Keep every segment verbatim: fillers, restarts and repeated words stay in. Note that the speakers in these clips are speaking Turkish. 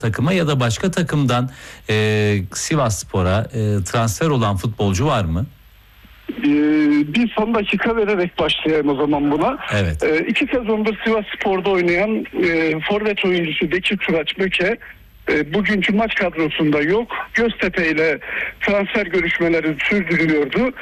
takıma ya da başka takımdan e, Sivasspor'a e, transfer olan futbolcu var mı? Ee, bir son dakika vererek başlayayım o zaman buna. Evet. Ee, iki sezondur Sivasspor'da oynayan e, forvet oyuncusu Bekir Turaç Böke e, bugünkü maç kadrosunda yok. Göztepe ile transfer görüşmeleri sürdürülüyordu.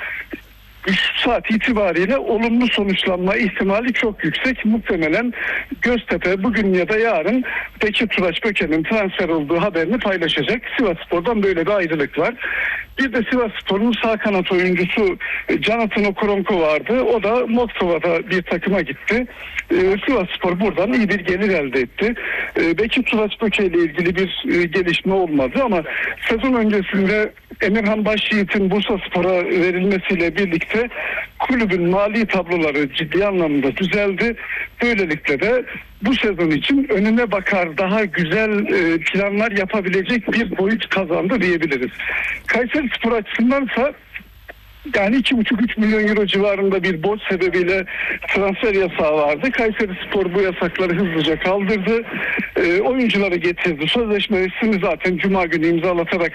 Şu saat itibariyle olumlu sonuçlanma ihtimali çok yüksek. Muhtemelen Göztepe bugün ya da yarın Bekir Turaç Böke'nin transfer olduğu haberini paylaşacak. Sivasspor'dan böyle bir ayrılık var. Bir de Sivasspor'un sağ kanat oyuncusu Jonathan Okoronkwo vardı. O da Moskova'da bir takıma gitti. Ee, Sivasspor buradan iyi bir gelir elde etti. Ee, Bekir Turaç Böke ile ilgili bir e, gelişme olmadı ama sezon öncesinde Emirhan Başyiğit'in Bursaspor'a verilmesiyle birlikte kulübün mali tabloları ciddi anlamda düzeldi. Böylelikle de bu sezon için önüne bakar daha güzel e, planlar yapabilecek bir boyut kazandı diyebiliriz. Kayserispor açısındansa yani iki buçuk üç milyon euro civarında bir borç sebebiyle transfer yasağı vardı. Kayserispor bu yasakları hızlıca kaldırdı. E, oyuncuları getirdi. Sözleşmesini zaten Cuma günü imzalatarak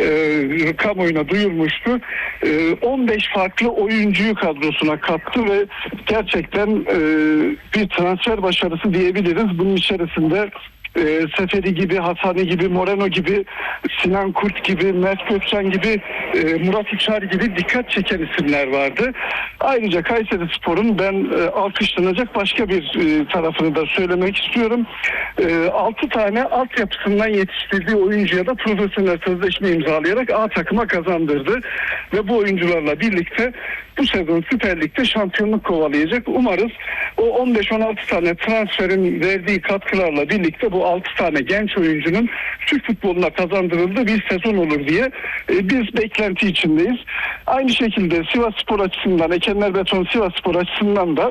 e, kamuoyuna duyurmuştu. E, on beş farklı oyuncuyu kadrosuna kattı ve gerçekten e, bir transfer başarısı diyebiliriz. Bunun içerisinde E, Seferi gibi, Hasani gibi, Moreno gibi, Sinan Kurt gibi, Mert Gökçen gibi, e, Murat Uçar gibi dikkat çeken isimler vardı. Ayrıca Kayserispor'un ben e, alkışlanacak başka bir e, tarafını da söylemek istiyorum. E, altı tane altyapısından yetiştirdiği oyuncuya da profesyonel sözleşme imzalayarak A takıma kazandırdı. Ve bu oyuncularla birlikte bu sezon Süper Lig'de şampiyonluk kovalayacak. Umarız o on beş on altı tane transferin verdiği katkılarla birlikte bu altı tane genç oyuncunun Türk futboluna kazandırıldığı bir sezon olur diye e, biz beklenti içindeyiz. Aynı şekilde Sivasspor açısından, Ekenler Beton Sivasspor açısından da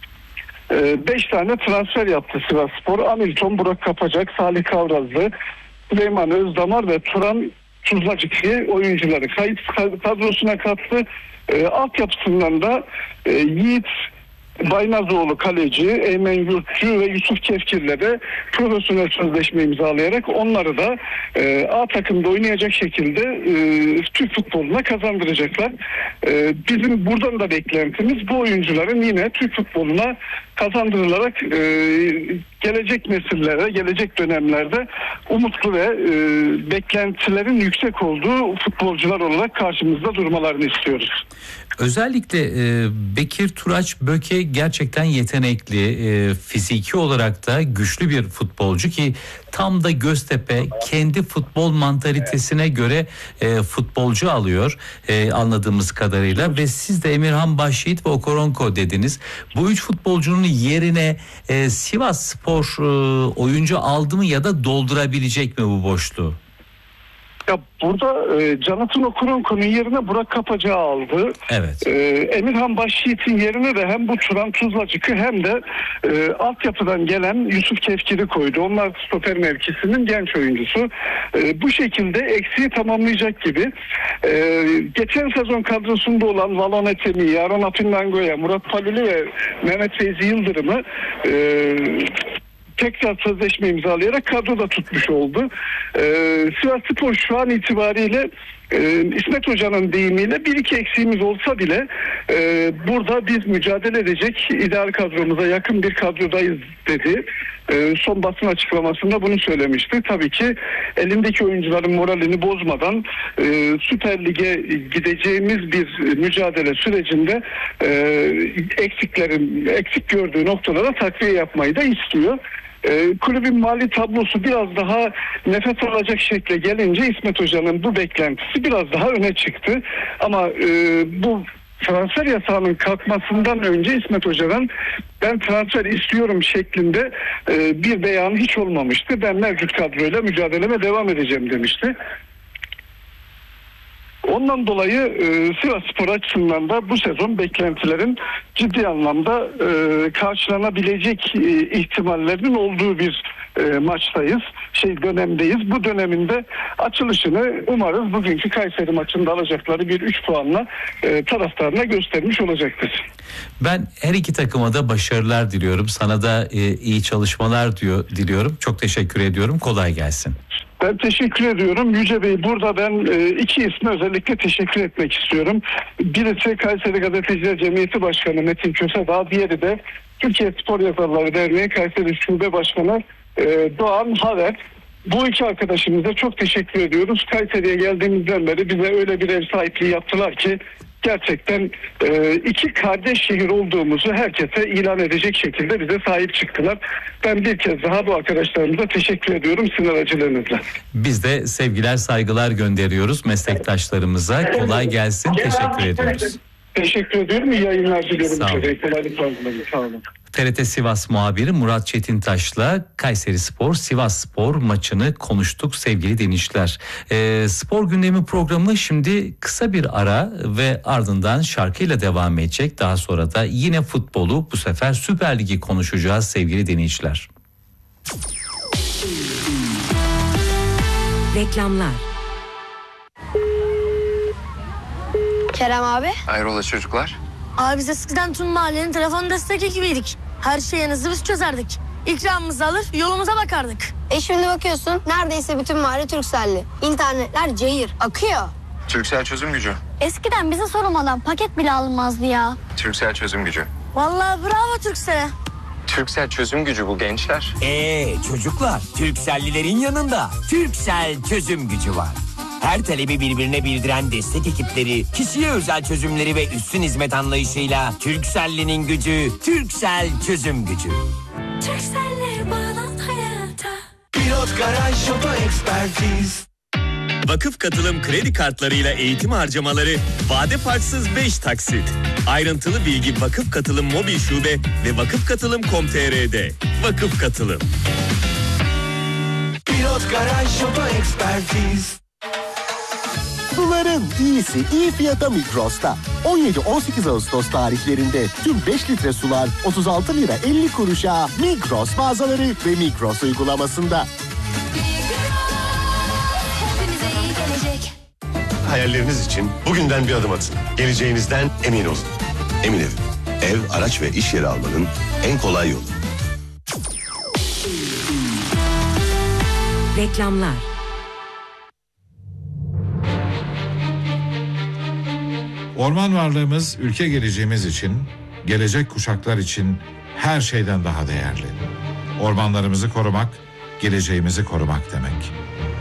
beş tane transfer yaptı Sivasspor. Hamilton, Burak Kapacak, Salih Kavrazlı, Süleyman Özdamar ve Turan Tuzlacıklı oyuncuları kayıt kadrosuna kattı. E, altyapısından da e, Yiğit Baynazoğlu kaleci, Eymen Yurtçu ve Yusuf Kefkir'le de profesyonel sözleşme imzalayarak onları da e, A takımda oynayacak şekilde e, Türk futboluna kazandıracaklar. E, bizim buradan da beklentimiz bu oyuncuların yine Türk futboluna kazandırılarak e, gelecek nesillere, gelecek dönemlerde umutlu ve e, beklentilerin yüksek olduğu futbolcular olarak karşımızda durmalarını istiyoruz. Özellikle e, Bekir Turaç Böke gerçekten yetenekli, e, fiziki olarak da güçlü bir futbolcu ki tam da Göztepe kendi futbol mantalitesine göre e, futbolcu alıyor e, anladığımız kadarıyla ve siz de Emirhan Başyiğit ve Okoronkwo dediniz. Bu üç futbolcunun yerine e, Sivasspor e, oyuncu aldı mı ya da doldurabilecek mi bu boşluğu? Ya burada e, Jonathan Okoronkwo'nun yerine Burak Kapacak'ı aldı. Evet. E, Emirhan Başyiğit'in yerine de hem bu Turan Tuzlacık'ı hem de e, altyapıdan gelen Yusuf Kefkir'i koydu. Onlar stoper mevkisinin genç oyuncusu. E, bu şekilde eksiği tamamlayacak gibi. E, geçen sezon kadrosunda olan Valon Etemi, Yaron Apindango'ya, Murat Paluli ve Mehmet Feyzi Yıldırım'ı e, tekrar sözleşme imzalayarak kadroda tutmuş oldu. Ee, Sivasspor şu an itibariyle e, İsmet Hoca'nın deyimiyle bir iki eksiğimiz olsa bile e, burada biz mücadele edecek ideal kadromuza yakın bir kadrodayız dedi. E, son basın açıklamasında bunu söylemişti. Tabii ki elindeki oyuncuların moralini bozmadan e, Süper Lig'e gideceğimiz bir mücadele sürecinde e, eksiklerin eksik gördüğü noktalara takviye yapmayı da istiyor. E, kulübün mali tablosu biraz daha nefes alacak şekle gelince İsmet Hoca'nın bu beklentisi biraz daha öne çıktı. Ama e, bu transfer yasağının kalkmasından önce İsmet Hoca'dan ben transfer istiyorum şeklinde e, bir beyanı hiç olmamıştı. Ben mevcut kadroyla mücadeleme devam edeceğim demişti. Ondan dolayı e, Sivasspor açısından da bu sezon beklentilerin ciddi anlamda e, karşılanabilecek e, ihtimallerinin olduğu bir e, maçtayız. Şey dönemdeyiz. Bu döneminde açılışını umarız bugünkü Kayseri maçında alacakları bir üç puanla e, taraftarına göstermiş olacaktır. Ben her iki takıma da başarılar diliyorum. Sana da e, iyi çalışmalar diyor diliyorum. Çok teşekkür ediyorum. Kolay gelsin. Ben teşekkür ediyorum. Yüce Bey, burada ben e, iki isme özellikle teşekkür etmek istiyorum. Birisi Kayseri Gazeteciler Cemiyeti Başkanı Metin Kösedağ, diğeri de Türkiye Spor Yazarları Derneği Kayseri Şube Başkanı e, Doğan Haver. Bu iki arkadaşımıza çok teşekkür ediyoruz. Kayseri'ye geldiğimizden beri bize öyle bir ev sahipliği yaptılar ki gerçekten e, iki kardeş şehir olduğumuzu herkese ilan edecek şekilde bize sahip çıktılar. Ben bir kez daha bu arkadaşlarımıza teşekkür ediyorum sizin aracılığınızla. Biz de sevgiler, saygılar gönderiyoruz meslektaşlarımıza. Kolay gelsin. Teşekkür ediyoruz. Teşekkür ediyorum. İyi yayınlar diliyorum. Sağ olun. Kolaylıklar dilerim. Sağ olun. T R T Sivas muhabiri Murat Çetintaş'la Kayserispor Sivasspor maçını konuştuk sevgili dinleyiciler. E, spor gündemi programı şimdi kısa bir ara ve ardından şarkıyla devam edecek. Daha sonra da yine futbolu, bu sefer Süper Lig'i konuşacağız sevgili dinleyiciler. Reklamlar. Kerem abi. Hayrola çocuklar? Abi biz eskiden tüm mahallenin telefon destek ekibiydik. Her şeyinizi biz çözerdik. İkramımızı alır yolumuza bakardık. E şimdi bakıyorsun neredeyse bütün mahalle Turkcell'li. İnternetler cayır akıyor. Turkcell çözüm gücü. Eskiden bize sorulmadan paket bile alınmazdı ya. Turkcell çözüm gücü. Vallahi bravo Turkcell'e. Turkcell çözüm gücü bu gençler. Ee çocuklar, Turkcell'lilerin yanında Turkcell çözüm gücü var. Her talebi birbirine bildiren destek ekipleri, kişiye özel çözümleri ve üstün hizmet anlayışıyla Turkcell'linin gücü, Turkcell çözüm gücü. Turkcell'le bağlan hayata. Pilot Garaj Oto Ekspertiz. Vakıf Katılım kredi kartlarıyla eğitim harcamaları vade farksız beş taksit. Ayrıntılı bilgi Vakıf Katılım mobil şube ve vakıf katılım nokta com nokta t r'de. Vakıf Katılım. Pilot Garaj Oto Ekspertiz. Suların iyisi iyi fiyata Migros'ta. on yedi on sekiz Ağustos tarihlerinde tüm beş litre sular otuz altı lira elli kuruşa Migros mağazaları ve Migros uygulamasında. Hepimize iyi gelecek. Hayalleriniz için bugünden bir adım atın. Geleceğinizden emin olun. Emin Ev. Ev, araç ve iş yeri almanın en kolay yolu. Reklamlar. Orman varlığımız ülke geleceğimiz için, gelecek kuşaklar için her şeyden daha değerli. Ormanlarımızı korumak, geleceğimizi korumak demek.